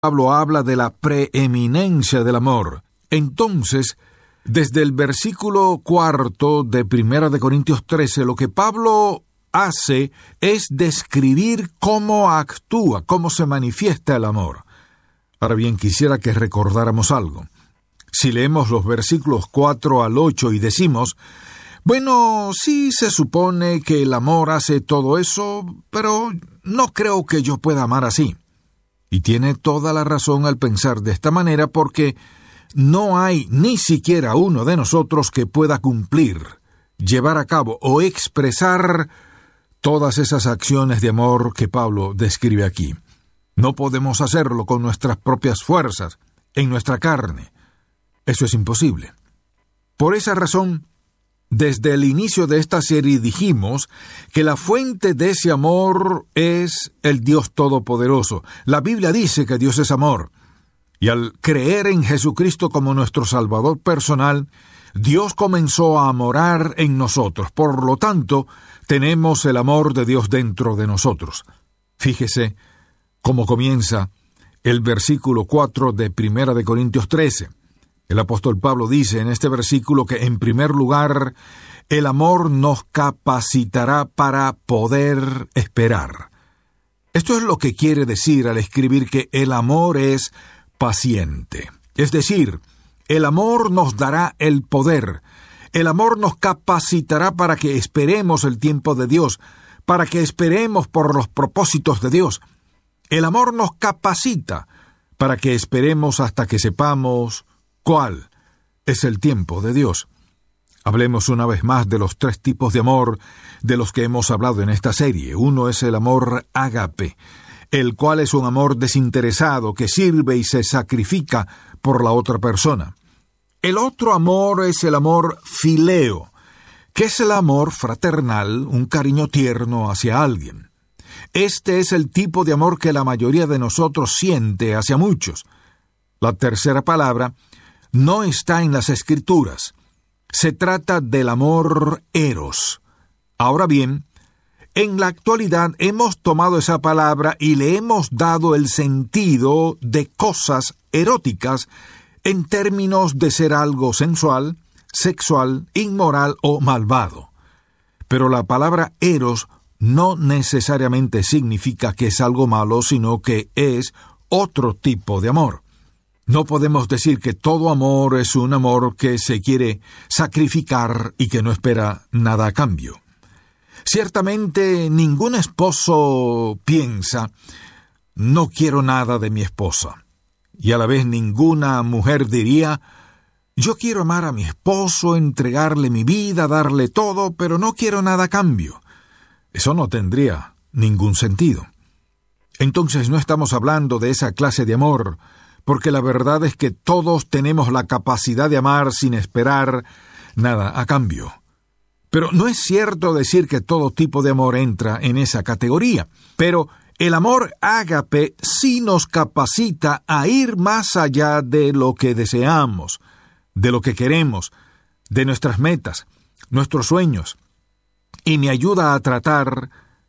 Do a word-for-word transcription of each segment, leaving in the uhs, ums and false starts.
Pablo habla de la preeminencia del amor. Entonces, desde el versículo cuarto de Primera de Corintios trece, lo que Pablo hace es describir cómo actúa, cómo se manifiesta el amor. Ahora bien, quisiera que recordáramos algo. Si leemos los versículos cuatro al ocho y decimos, bueno, sí se supone que el amor hace todo eso, pero no creo que yo pueda amar así. Y tiene toda la razón al pensar de esta manera, porque no hay ni siquiera uno de nosotros que pueda cumplir, llevar a cabo o expresar todas esas acciones de amor que Pablo describe aquí. No podemos hacerlo con nuestras propias fuerzas, en nuestra carne. Eso es imposible. Por esa razón, desde el inicio de esta serie dijimos que la fuente de ese amor es el Dios Todopoderoso. La Biblia dice que Dios es amor. Y al creer en Jesucristo como nuestro Salvador personal, Dios comenzó a morar en nosotros. Por lo tanto, tenemos el amor de Dios dentro de nosotros. Fíjese cómo comienza el versículo cuatro de Primera de Corintios trece. El apóstol Pablo dice en este versículo que, en primer lugar, el amor nos capacitará para poder esperar. Esto es lo que quiere decir al escribir que el amor es paciente. Es decir, el amor nos dará el poder. El amor nos capacitará para que esperemos el tiempo de Dios, para que esperemos por los propósitos de Dios. El amor nos capacita para que esperemos hasta que sepamos ¿cuál es el tiempo de Dios? Hablemos una vez más de los tres tipos de amor de los que hemos hablado en esta serie. Uno es el amor ágape, el cual es un amor desinteresado que sirve y se sacrifica por la otra persona. El otro amor es el amor fileo, que es el amor fraternal, un cariño tierno hacia alguien. Este es el tipo de amor que la mayoría de nosotros siente hacia muchos. La tercera palabra no está en las Escrituras. Se trata del amor eros. Ahora bien, en la actualidad hemos tomado esa palabra y le hemos dado el sentido de cosas eróticas en términos de ser algo sensual, sexual, inmoral o malvado. Pero la palabra eros no necesariamente significa que es algo malo, sino que es otro tipo de amor. No podemos decir que todo amor es un amor que se quiere sacrificar y que no espera nada a cambio. Ciertamente ningún esposo piensa, no quiero nada de mi esposa. Y a la vez ninguna mujer diría, yo quiero amar a mi esposo, entregarle mi vida, darle todo, pero no quiero nada a cambio. Eso no tendría ningún sentido. Entonces no estamos hablando de esa clase de amor, porque la verdad es que todos tenemos la capacidad de amar sin esperar nada a cambio. Pero no es cierto decir que todo tipo de amor entra en esa categoría. Pero el amor ágape sí nos capacita a ir más allá de lo que deseamos, de lo que queremos, de nuestras metas, nuestros sueños, y me ayuda a tratar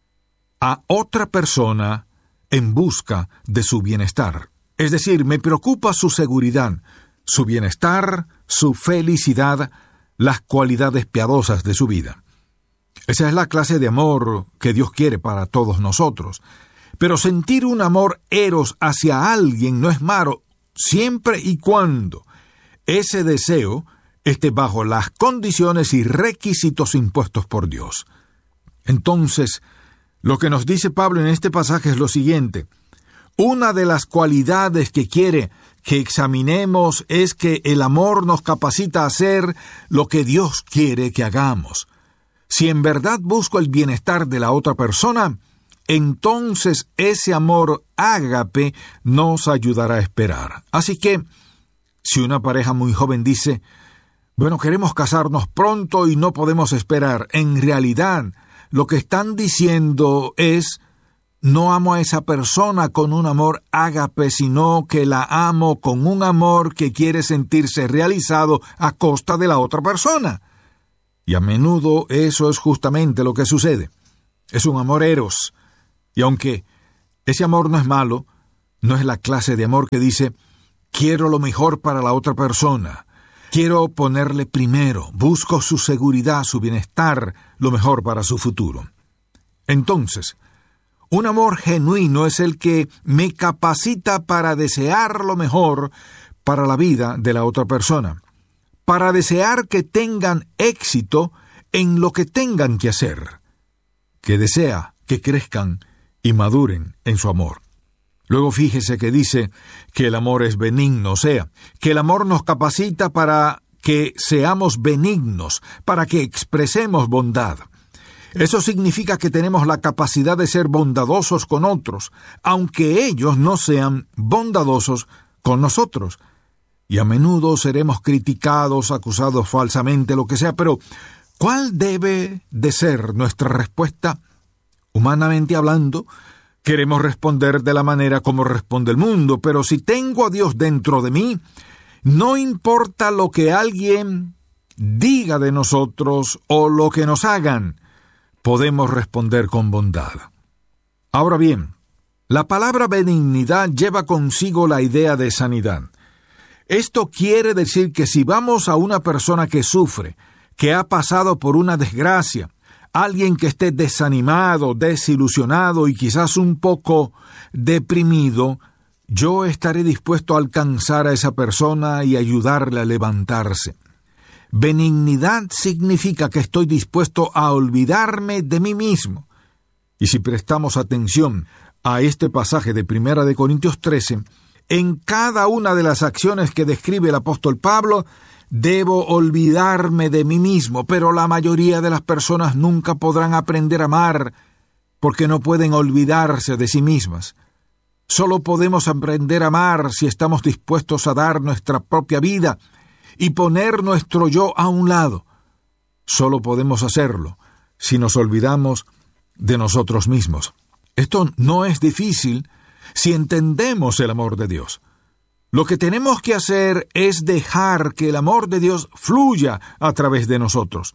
a otra persona en busca de su bienestar. Es decir, me preocupa su seguridad, su bienestar, su felicidad, las cualidades piadosas de su vida. Esa es la clase de amor que Dios quiere para todos nosotros. Pero sentir un amor eros hacia alguien no es malo, siempre y cuando ese deseo esté bajo las condiciones y requisitos impuestos por Dios. Entonces, lo que nos dice Pablo en este pasaje es lo siguiente. Una de las cualidades que quiere que examinemos es que el amor nos capacita a hacer lo que Dios quiere que hagamos. Si en verdad busco el bienestar de la otra persona, entonces ese amor ágape nos ayudará a esperar. Así que, si una pareja muy joven dice, bueno, queremos casarnos pronto y no podemos esperar, en realidad lo que están diciendo es, no amo a esa persona con un amor ágape, sino que la amo con un amor que quiere sentirse realizado a costa de la otra persona. Y a menudo eso es justamente lo que sucede. Es un amor eros. Y aunque ese amor no es malo, no es la clase de amor que dice, quiero lo mejor para la otra persona, quiero ponerle primero, busco su seguridad, su bienestar, lo mejor para su futuro. Entonces, un amor genuino es el que me capacita para desear lo mejor para la vida de la otra persona, para desear que tengan éxito en lo que tengan que hacer, que desea que crezcan y maduren en su amor. Luego fíjese que dice que el amor es benigno, o sea, que el amor nos capacita para que seamos benignos, para que expresemos bondad. Eso significa que tenemos la capacidad de ser bondadosos con otros, aunque ellos no sean bondadosos con nosotros. Y a menudo seremos criticados, acusados falsamente, lo que sea, pero ¿cuál debe de ser nuestra respuesta? Humanamente hablando, queremos responder de la manera como responde el mundo, pero si tengo a Dios dentro de mí, no importa lo que alguien diga de nosotros o lo que nos hagan, podemos responder con bondad. Ahora bien, la palabra benignidad lleva consigo la idea de sanidad. Esto quiere decir que si vamos a una persona que sufre, que ha pasado por una desgracia, alguien que esté desanimado, desilusionado y quizás un poco deprimido, yo estaré dispuesto a alcanzar a esa persona y ayudarle a levantarse. Benignidad significa que estoy dispuesto a olvidarme de mí mismo. Y si prestamos atención a este pasaje de Primera de Corintios trece, en cada una de las acciones que describe el apóstol Pablo, debo olvidarme de mí mismo, pero la mayoría de las personas nunca podrán aprender a amar porque no pueden olvidarse de sí mismas. Solo podemos aprender a amar si estamos dispuestos a dar nuestra propia vida y poner nuestro yo a un lado. Solo podemos hacerlo si nos olvidamos de nosotros mismos. Esto no es difícil si entendemos el amor de Dios. Lo que tenemos que hacer es dejar que el amor de Dios fluya a través de nosotros.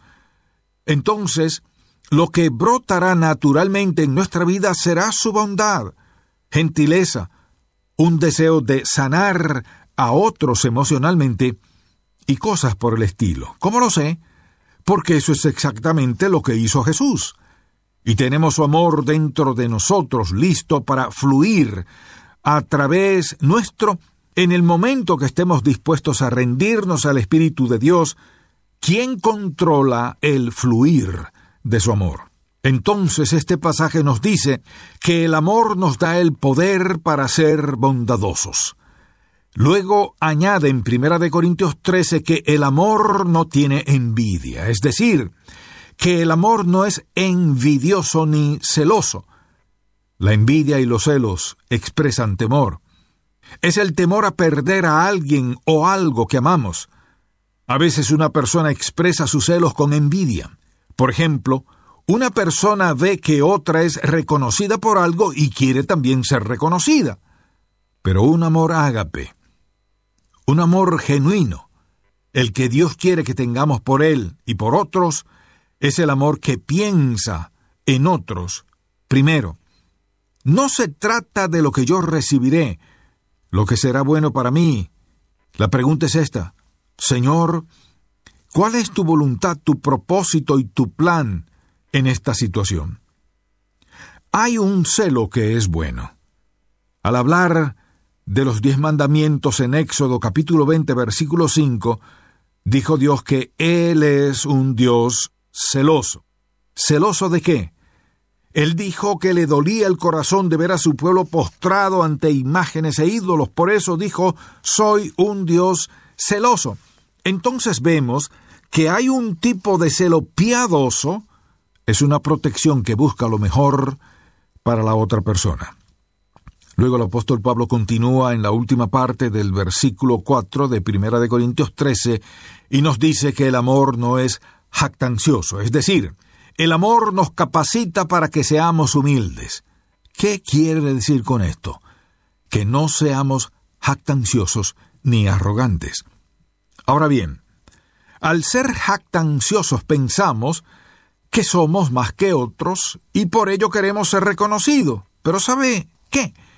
Entonces, lo que brotará naturalmente en nuestra vida será su bondad, gentileza, un deseo de sanar a otros emocionalmente y cosas por el estilo. ¿Cómo lo sé? Porque eso es exactamente lo que hizo Jesús. Y tenemos su amor dentro de nosotros, listo para fluir a través nuestro en el momento que estemos dispuestos a rendirnos al Espíritu de Dios, quien controla el fluir de su amor. Entonces este pasaje nos dice que el amor nos da el poder para ser bondadosos. Luego añade en Primera de Corintios trece que el amor no tiene envidia, es decir, que el amor no es envidioso ni celoso. La envidia y los celos expresan temor. Es el temor a perder a alguien o algo que amamos. A veces una persona expresa sus celos con envidia. Por ejemplo, una persona ve que otra es reconocida por algo y quiere también ser reconocida. Pero un amor ágape, un amor genuino, el que Dios quiere que tengamos por Él y por otros, es el amor que piensa en otros primero. No se trata de lo que yo recibiré, lo que será bueno para mí. La pregunta es esta: Señor, ¿cuál es tu voluntad, tu propósito y tu plan en esta situación? Hay un celo que es bueno. Al hablar de los diez mandamientos en Éxodo capítulo veinte, versículo cinco, dijo Dios que Él es un Dios celoso. ¿Celoso de qué? Él dijo que le dolía el corazón de ver a su pueblo postrado ante imágenes e ídolos. Por eso dijo, soy un Dios celoso. Entonces vemos que hay un tipo de celo piadoso, es una protección que busca lo mejor para la otra persona. Luego el apóstol Pablo continúa en la última parte del versículo cuatro de Primera de Corintios trece y nos dice que el amor no es jactancioso, es decir, el amor nos capacita para que seamos humildes. ¿Qué quiere decir con esto? Que no seamos jactanciosos ni arrogantes. Ahora bien, al ser jactanciosos pensamos que somos más que otros y por ello queremos ser reconocidos. Pero ¿sabe qué?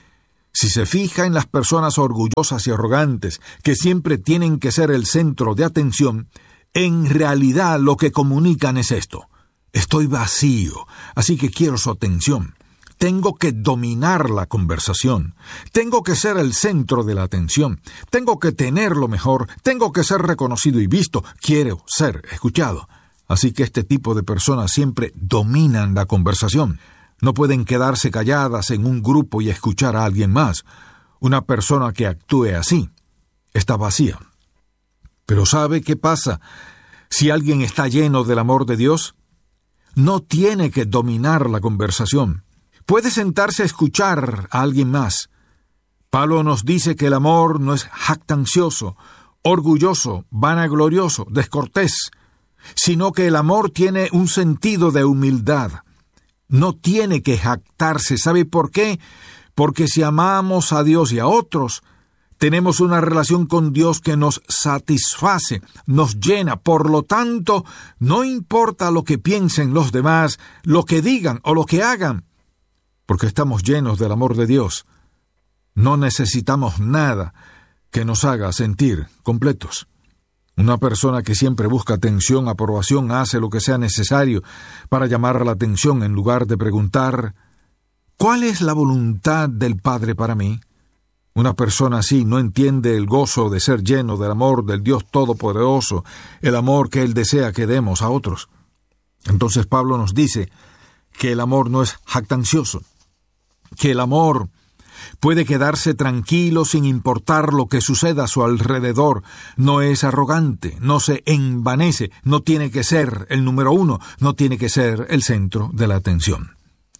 Si se fija en las personas orgullosas y arrogantes, que siempre tienen que ser el centro de atención, en realidad lo que comunican es esto: estoy vacío, así que quiero su atención. Tengo que dominar la conversación. Tengo que ser el centro de la atención. Tengo que tener lo mejor. Tengo que ser reconocido y visto. Quiero ser escuchado. Así que este tipo de personas siempre dominan la conversación. No pueden quedarse calladas en un grupo y escuchar a alguien más. Una persona que actúe así está vacía. Pero ¿sabe qué pasa si alguien está lleno del amor de Dios? No tiene que dominar la conversación. Puede sentarse a escuchar a alguien más. Pablo nos dice que el amor no es jactancioso, orgulloso, vanaglorioso, descortés, sino que el amor tiene un sentido de humildad. No tiene que jactarse. ¿Sabe por qué? Porque si amamos a Dios y a otros, tenemos una relación con Dios que nos satisface, nos llena. Por lo tanto, no importa lo que piensen los demás, lo que digan o lo que hagan, porque estamos llenos del amor de Dios. No necesitamos nada que nos haga sentir completos. Una persona que siempre busca atención, aprobación, hace lo que sea necesario para llamar la atención en lugar de preguntar: ¿cuál es la voluntad del Padre para mí? Una persona así no entiende el gozo de ser lleno del amor del Dios Todopoderoso, el amor que Él desea que demos a otros. Entonces Pablo nos dice que el amor no es jactancioso, que el amor puede quedarse tranquilo sin importar lo que suceda a su alrededor, no es arrogante, no se envanece, no tiene que ser el número uno, no tiene que ser el centro de la atención.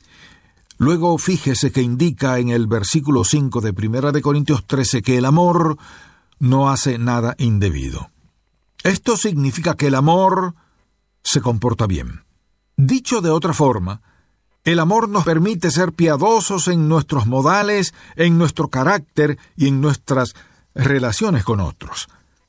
Luego fíjese que indica en el versículo cinco de Primera de Corintios trece que el amor no hace nada indebido. Esto significa que el amor se comporta bien. Dicho de otra forma, el amor nos permite ser piadosos en nuestros modales, en nuestro carácter y en nuestras relaciones con otros.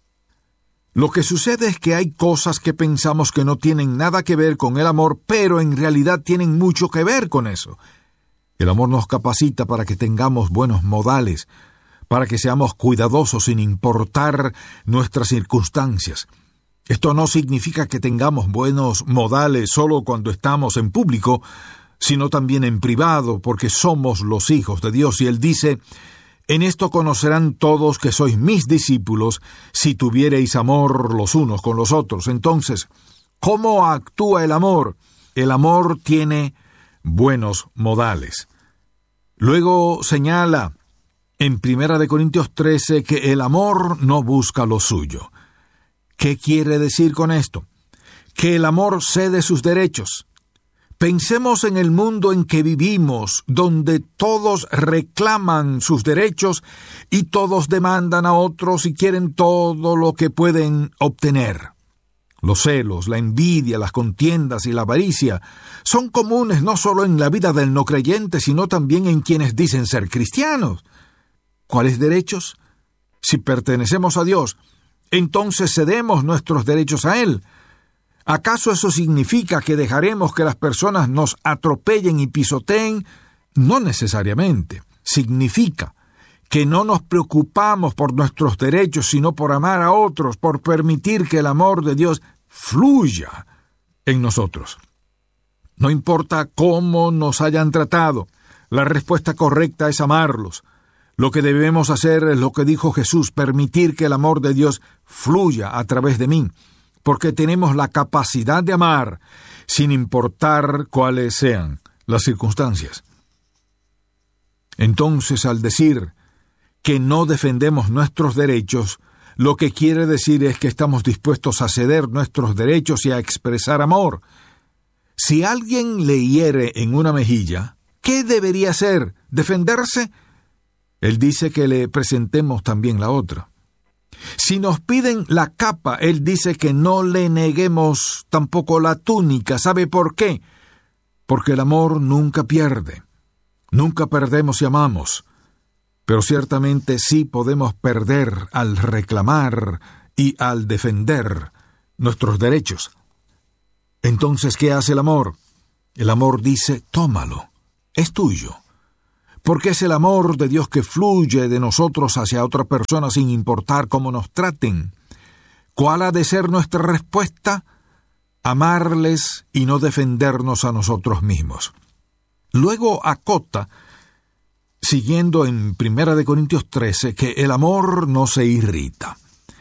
Lo que sucede es que hay cosas que pensamos que no tienen nada que ver con el amor, pero en realidad tienen mucho que ver con eso. El amor nos capacita para que tengamos buenos modales, para que seamos cuidadosos sin importar nuestras circunstancias. Esto no significa que tengamos buenos modales solo cuando estamos en público, sino también en privado, porque somos los hijos de Dios. Y Él dice: en esto conocerán todos que sois mis discípulos, si tuviereis amor los unos con los otros. Entonces, ¿cómo actúa el amor? El amor tiene buenos modales. Luego señala en Primera de Corintios trece que el amor no busca lo suyo. ¿Qué quiere decir con esto? Que el amor cede sus derechos. Pensemos en el mundo en que vivimos, donde todos reclaman sus derechos y todos demandan a otros y quieren todo lo que pueden obtener. Los celos, la envidia, las contiendas y la avaricia son comunes no solo en la vida del no creyente, sino también en quienes dicen ser cristianos. ¿Cuáles derechos? Si pertenecemos a Dios, entonces cedemos nuestros derechos a Él. ¿Acaso eso significa que dejaremos que las personas nos atropellen y pisoteen? No necesariamente. Significa que no nos preocupamos por nuestros derechos, sino por amar a otros, por permitir que el amor de Dios fluya en nosotros. No importa cómo nos hayan tratado, la respuesta correcta es amarlos. Lo que debemos hacer es lo que dijo Jesús: permitir que el amor de Dios fluya a través de mí, porque tenemos la capacidad de amar sin importar cuáles sean las circunstancias. Entonces, al decir que no defendemos nuestros derechos, lo que quiere decir es que estamos dispuestos a ceder nuestros derechos y a expresar amor. Si alguien le hiere en una mejilla, ¿qué debería hacer? ¿Defenderse? Él dice que le presentemos también la otra. Si nos piden la capa, Él dice que no le neguemos tampoco la túnica. ¿Sabe por qué? Porque el amor nunca pierde. Nunca perdemos si amamos. Pero ciertamente sí podemos perder al reclamar y al defender nuestros derechos. Entonces, ¿qué hace el amor? El amor dice: tómalo, es tuyo. porque es el amor de Dios que fluye de nosotros hacia otra persona sin importar cómo nos traten. ¿Cuál ha de ser nuestra respuesta? Amarles y no defendernos a nosotros mismos. Luego acota, siguiendo en Primera de Corintios trece, que el amor no se irrita.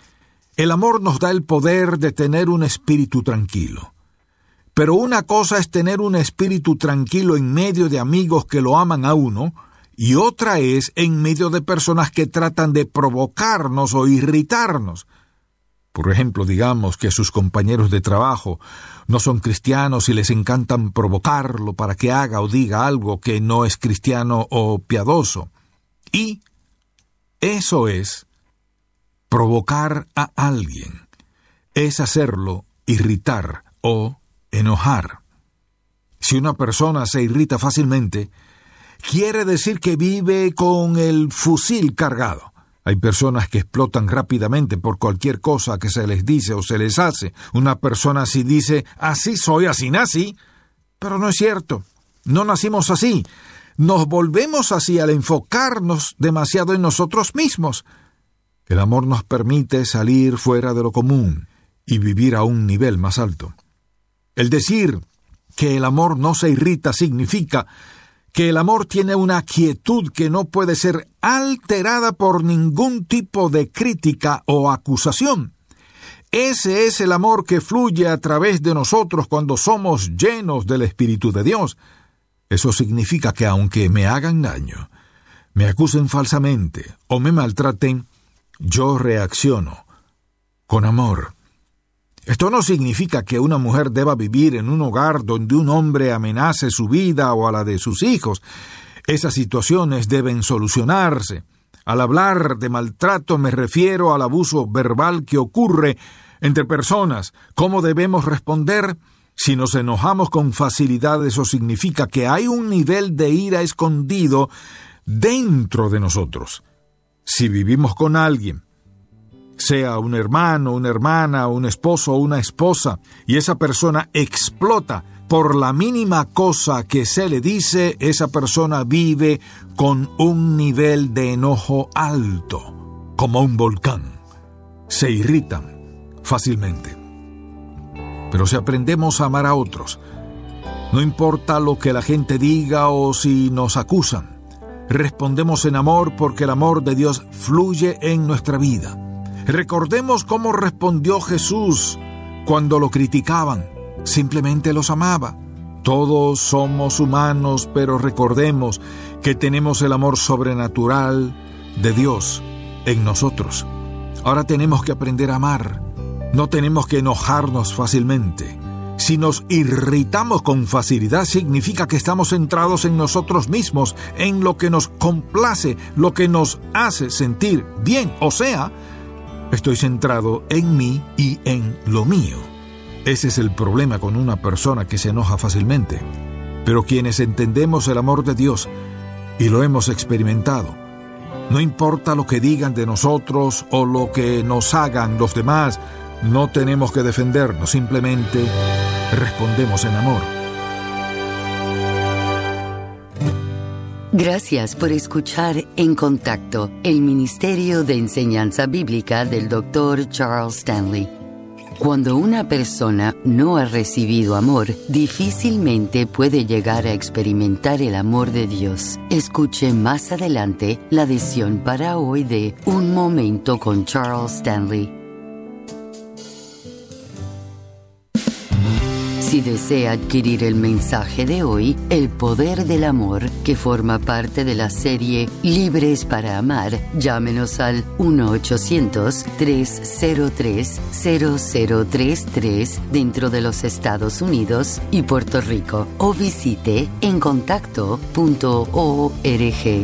El amor nos da el poder de tener un espíritu tranquilo. Pero una cosa es tener un espíritu tranquilo en medio de amigos que lo aman a uno, y otra es en medio de personas que tratan de provocarnos o irritarnos. Por ejemplo, digamos que sus compañeros de trabajo no son cristianos y les encantan provocarlo para que haga o diga algo que no es cristiano o piadoso. Y eso es provocar a alguien. Es hacerlo irritar o enojar. Si una persona se irrita fácilmente, quiere decir que vive con el fusil cargado. Hay personas que explotan rápidamente por cualquier cosa que se les dice o se les hace. Una persona así dice, así soy, así nací. Pero no es cierto. No nacimos así. Nos volvemos así al enfocarnos demasiado en nosotros mismos. El amor nos permite salir fuera de lo común y vivir a un nivel más alto. El decir que el amor no se irrita significa que el amor tiene una quietud que no puede ser alterada por ningún tipo de crítica o acusación. Ese es el amor que fluye a través de nosotros cuando somos llenos del Espíritu de Dios. Eso significa que aunque me hagan daño, me acusen falsamente o me maltraten, yo reacciono con amor. Esto no significa que una mujer deba vivir en un hogar donde un hombre amenace su vida o a la de sus hijos. Esas situaciones deben solucionarse. Al hablar de maltrato me refiero al abuso verbal que ocurre entre personas. ¿Cómo debemos responder? Si nos enojamos con facilidad, eso significa que hay un nivel de ira escondido dentro de nosotros. Si vivimos con alguien, sea un hermano, una hermana, un esposo o una esposa, y esa persona explota por la mínima cosa que se le dice, esa persona vive con un nivel de enojo alto, como un volcán. Se irritan fácilmente. Pero si aprendemos a amar a otros, no importa lo que la gente diga o si nos acusan, respondemos en amor porque el amor de Dios fluye en nuestra vida. Recordemos cómo respondió Jesús cuando lo criticaban. Simplemente los amaba. Todos somos humanos, pero recordemos que tenemos el amor sobrenatural de Dios en nosotros. Ahora tenemos que aprender a amar. No tenemos que enojarnos fácilmente. Si nos irritamos con facilidad, significa que estamos centrados en nosotros mismos, en lo que nos complace, lo que nos hace sentir bien. O sea, estoy centrado en mí y en lo mío. Ese es el problema con una persona que se enoja fácilmente. Pero quienes entendemos el amor de Dios y lo hemos experimentado, no importa lo que digan de nosotros o lo que nos hagan los demás, no tenemos que defendernos, simplemente respondemos en amor. Gracias por escuchar En Contacto, el Ministerio de Enseñanza Bíblica del doctor Charles Stanley. Cuando una persona no ha recibido amor, difícilmente puede llegar a experimentar el amor de Dios. Escuche más adelante la lección para hoy de Un Momento con Charles Stanley. Si desea adquirir el mensaje de hoy, El Poder del Amor, que forma parte de la serie Libres para Amar, llámenos al uno ochocientos, tres cero tres, cero cero tres tres dentro de los Estados Unidos y Puerto Rico o visite en contacto punto org.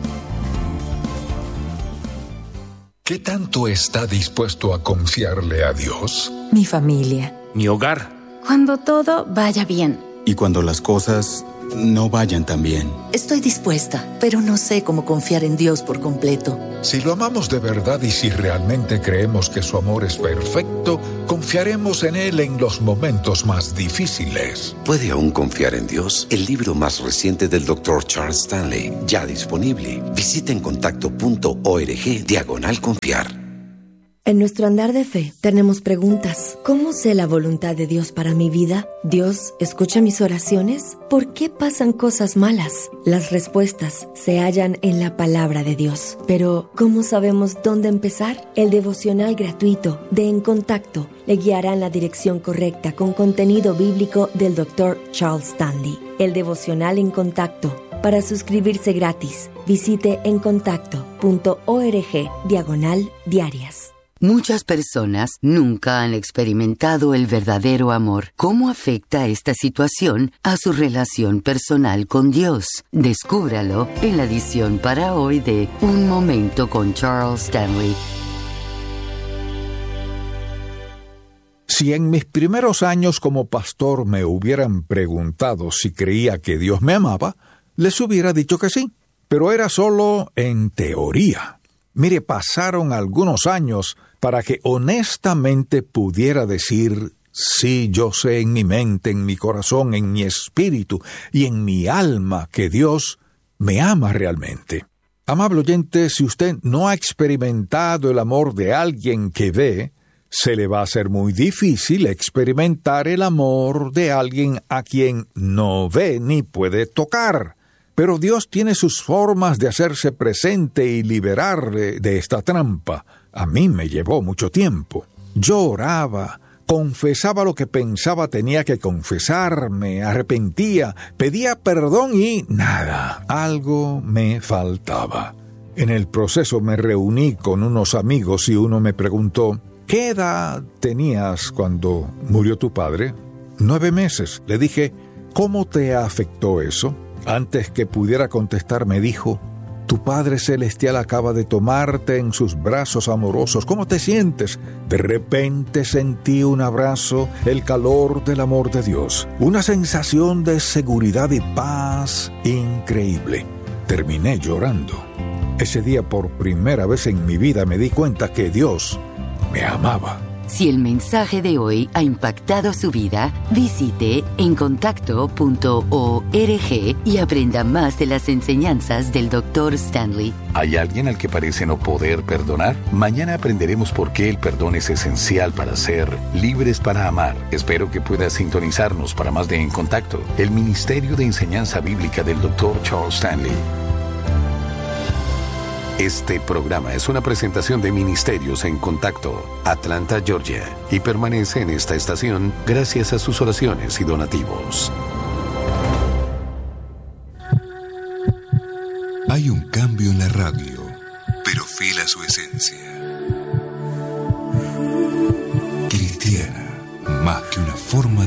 ¿Qué tanto está dispuesto a confiarle a Dios? Mi familia. Mi hogar. Cuando todo vaya bien. Y cuando las cosas no vayan tan bien. Estoy dispuesta, pero no sé cómo confiar en Dios por completo. Si lo amamos de verdad y si realmente creemos que su amor es perfecto, confiaremos en Él en los momentos más difíciles. ¿Puede aún confiar en Dios? El libro más reciente del doctor Charles Stanley, ya disponible. Visita en contacto punto org diagonal confiar. En nuestro andar de fe tenemos preguntas. ¿Cómo sé la voluntad de Dios para mi vida? ¿Dios escucha mis oraciones? ¿Por qué pasan cosas malas? Las respuestas se hallan en la palabra de Dios. Pero, ¿cómo sabemos dónde empezar? El devocional gratuito de En Contacto le guiará en la dirección correcta con contenido bíblico del doctor Charles Stanley. El devocional En Contacto. Para suscribirse gratis, visite en contacto punto org diagonal diarias. Muchas personas nunca han experimentado el verdadero amor. ¿Cómo afecta esta situación a su relación personal con Dios? Descúbralo en la edición para hoy de Un Momento con Charles Stanley. Si en mis primeros años como pastor me hubieran preguntado si creía que Dios me amaba, les hubiera dicho que sí, pero era solo en teoría. Mire, pasaron algunos años para que honestamente pudiera decir, sí, yo sé en mi mente, en mi corazón, en mi espíritu y en mi alma que Dios me ama realmente. Amable oyente, si usted no ha experimentado el amor de alguien que ve, se le va a hacer muy difícil experimentar el amor de alguien a quien no ve ni puede tocar. Pero Dios tiene sus formas de hacerse presente y liberarle de esta trampa. A mí me llevó mucho tiempo. Yo oraba, confesaba lo que pensaba tenía que confesar, me arrepentía, pedía perdón y nada, algo me faltaba. En el proceso me reuní con unos amigos y uno me preguntó, ¿qué edad tenías cuando murió tu padre? Nueve meses. Le dije, ¿cómo te afectó eso? Antes que pudiera contestar me dijo, tu Padre Celestial acaba de tomarte en sus brazos amorosos. ¿Cómo te sientes? De repente sentí un abrazo, el calor del amor de Dios, una sensación de seguridad y paz increíble. Terminé llorando. Ese día por primera vez en mi vida me di cuenta que Dios me amaba. Si el mensaje de hoy ha impactado su vida, visite en contacto punto org y aprenda más de las enseñanzas del doctor Stanley. ¿Hay alguien al que parece no poder perdonar? Mañana aprenderemos por qué el perdón es esencial para ser libres para amar. Espero que pueda sintonizarnos para más de En Contacto, el Ministerio de Enseñanza Bíblica del doctor Charles Stanley. Este programa es una presentación de Ministerios en Contacto, Atlanta, Georgia, y permanece en esta estación gracias a sus oraciones y donativos. Hay un cambio en la radio, pero fiel a su esencia. Cristiana, más que una forma de